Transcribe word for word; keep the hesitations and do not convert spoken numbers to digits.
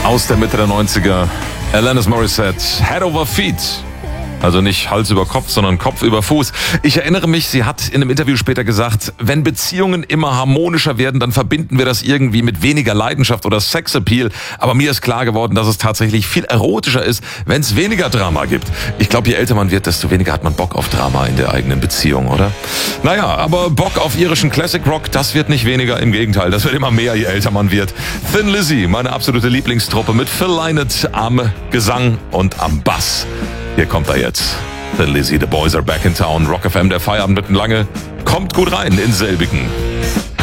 aus der Mitte der neunziger. Alanis Morissette, Head Over Feet. Also nicht Hals über Kopf, sondern Kopf über Fuß. Ich erinnere mich, sie hat in einem Interview später gesagt, wenn Beziehungen immer harmonischer werden, dann verbinden wir das irgendwie mit weniger Leidenschaft oder Sexappeal. Aber mir ist klar geworden, dass es tatsächlich viel erotischer ist, wenn es weniger Drama gibt. Ich glaube, je älter man wird, desto weniger hat man Bock auf Drama in der eigenen Beziehung, oder? Naja, aber Bock auf irischen Classic Rock, das wird nicht weniger. Im Gegenteil, das wird immer mehr, je älter man wird. Thin Lizzy, meine absolute Lieblingstruppe mit Phil Lynott am Gesang und am Bass. Hier kommt er jetzt. Thin Lizzy, The Boys Are Back in Town. Rock F M, der Feierabend mitten lange. Kommt gut rein in selbigen.